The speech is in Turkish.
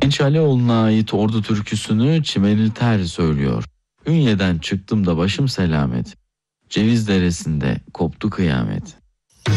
Genç Alioğlu'na ait Ordu türküsünü Çimenil Ter söylüyor. Ünye'den çıktım da başım selamet. Ceviz deresinde koptu kıyamet.